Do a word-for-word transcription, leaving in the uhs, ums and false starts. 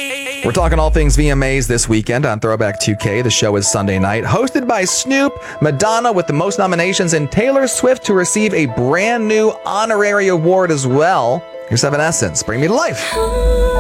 We're talking all things V M As this weekend on Throwback two K. The show is Sunday night, hosted by Snoop, Madonna with the most nominations, and Taylor Swift to receive a brand new honorary award as well. Here's Evanescence, Bring Me to Life.